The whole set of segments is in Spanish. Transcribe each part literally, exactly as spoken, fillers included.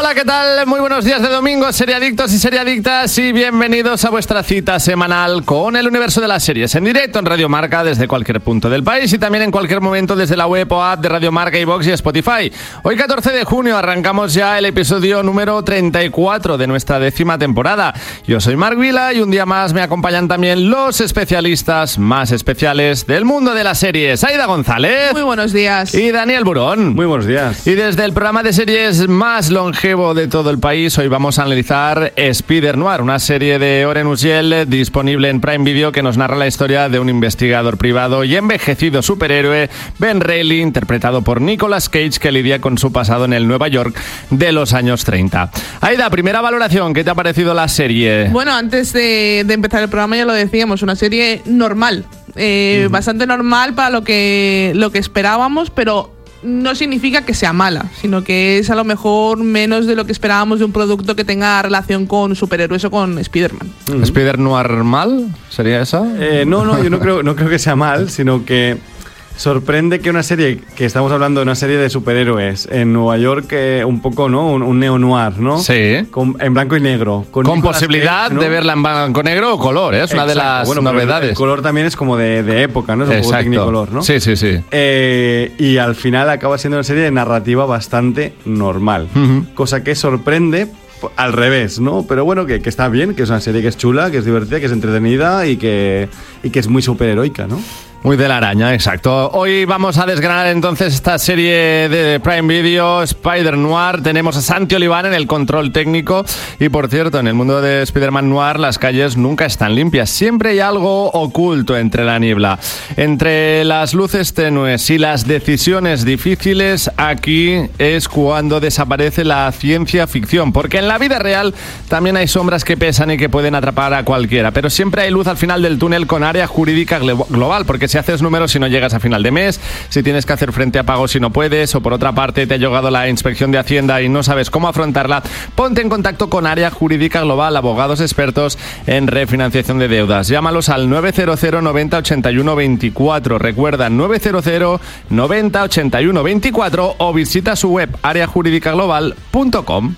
Hola, ¿qué tal? Muy buenos días de domingo, seriadictos y seriadictas, y bienvenidos a vuestra cita semanal con el universo de las series en directo en Radio Marca desde cualquier punto del país y también en cualquier momento desde la web o app de Radio Marca, iVoox y Spotify. Hoy, catorce de junio, arrancamos ya el episodio número treinta y cuatro de nuestra décima temporada. Yo soy Marc Vila y un día más me acompañan también los especialistas más especiales del mundo de las series. Aida González. Muy buenos días. Y Daniel Burón. Muy buenos días. Y desde el programa de series más longevo de todo el país, hoy vamos a analizar Spider Noir, una serie de Oren Uziel disponible en Prime Video que nos narra la historia de un investigador privado y envejecido superhéroe, Ben Reilly, interpretado por Nicolas Cage, que lidia con su pasado en el Nueva York de los años treinta. Aida, primera valoración, ¿qué te ha parecido la serie? Bueno, antes de, de empezar el programa ya lo decíamos, una serie normal, eh, uh-huh. bastante normal para lo que, lo que esperábamos, pero no significa que sea mala, sino que es a lo mejor menos de lo que esperábamos de un producto que tenga relación con superhéroes o con Spider-Man. Uh-huh. ¿Spider Noir mal? ¿Sería esa? Eh, no, no, yo no creo, no creo que sea mal, sino que sorprende que una serie, que estamos hablando de una serie de superhéroes en Nueva York, eh, un poco, ¿no? Un, un neo-noir, ¿no? Sí. Con, en blanco y negro. Con, con posibilidad Cage, ¿no? de verla en blanco y negro o color, ¿eh? Es Exacto. una de las bueno, novedades. El color también es como de, de época, ¿no? Es un Exacto. poco tecnicolor, ¿no? Sí, sí, sí. Eh, y al final acaba siendo una serie de narrativa bastante normal. Uh-huh. Cosa que sorprende al revés, ¿no? Pero bueno, que, que está bien, que es una serie que es chula, que es divertida, que es entretenida y que, y que es muy superheroica, ¿no? Muy de la araña, exacto. Hoy vamos a desgranar entonces esta serie de Prime Video, Spider Noir. Tenemos a Santi Oliván en el control técnico. Y por cierto, en el mundo de Spider-Man Noir las calles nunca están limpias. Siempre hay algo oculto entre la niebla. Entre las luces tenues y las decisiones difíciles, aquí es cuando desaparece la ciencia ficción. Porque en la vida real también hay sombras que pesan y que pueden atrapar a cualquiera. Pero siempre hay luz al final del túnel con Área Jurídica Global. Porque si haces números y no llegas a final de mes, si tienes que hacer frente a pagos y no puedes, o por otra parte te ha llegado la inspección de Hacienda y no sabes cómo afrontarla, ponte en contacto con Área Jurídica Global, abogados expertos en refinanciación de deudas. Llámalos al nueve cero cero noventa ochenta y uno veinticuatro. Recuerda, nueve cero cero noventa ochenta y uno veinticuatro o visita su web área jurídica global punto com.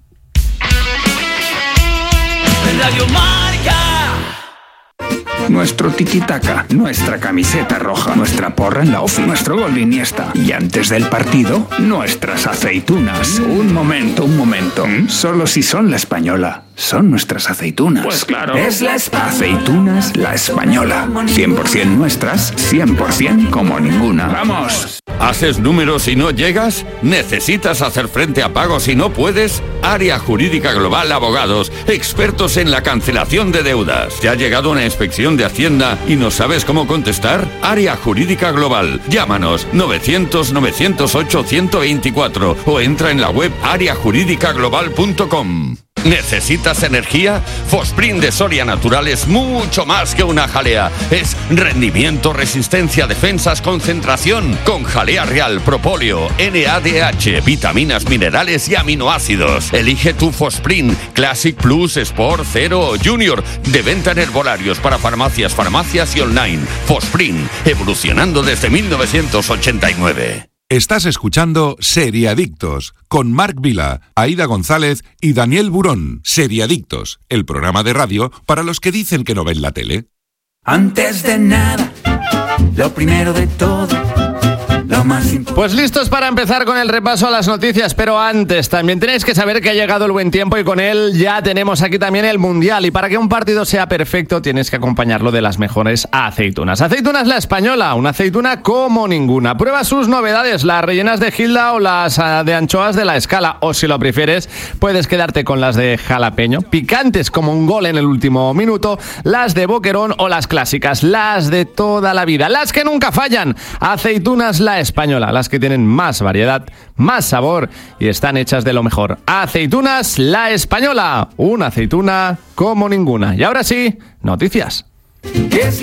Radio Marca. Nuestro tiki-taka, nuestra camiseta roja, nuestra porra en la ofi, nuestro gol de Iniesta. Y antes del partido, nuestras aceitunas. Un momento, un momento. ¿Mm? Solo si son la española. Son nuestras aceitunas. Pues claro. Es la esp- Aceitunas La Española. cien por ciento nuestras, cien por ciento como ninguna. ¡Vamos! ¿Haces números y no llegas? ¿Necesitas hacer frente a pagos y no puedes? Área Jurídica Global Abogados, expertos en la cancelación de deudas. ¿Te ha llegado una inspección de Hacienda y no sabes cómo contestar? Área Jurídica Global. Llámanos novecientos novecientos ocho ciento veinticuatro o entra en la web área jurídica global punto com. ¿Necesitas energía? Fosprint de Soria Natural es mucho más que una jalea. Es rendimiento, resistencia, defensas, concentración. Con jalea real, propóleo, N A D H, vitaminas, minerales y aminoácidos. Elige tu Fosprint Classic Plus, Sport, Zero o Junior. De venta en herbolarios para farmacias, farmacias y online. Fosprint, evolucionando desde mil novecientos ochenta y nueve. Estás escuchando Seriadictos con Marc Vila, Aida González y Daniel Burón. Seriadictos, el programa de radio para los que dicen que no ven la tele. Antes de nada, lo primero de todo, lo más importante. Pues listos para empezar con el repaso a las noticias, pero antes también tenéis que saber que ha llegado el buen tiempo y con él ya tenemos aquí también el Mundial. Y para que un partido sea perfecto tienes que acompañarlo de las mejores aceitunas. Aceitunas La Española, una aceituna como ninguna. Prueba sus novedades, las rellenas de Gilda o las uh, de anchoas de La Escala. O si lo prefieres, puedes quedarte con las de jalapeño, picantes como un gol en el último minuto, las de boquerón o las clásicas, las de toda la vida, las que nunca fallan. Aceitunas La Española, las que tienen más variedad, más sabor y están hechas de lo mejor. Aceitunas La Española, una aceituna como ninguna. Y ahora sí, noticias.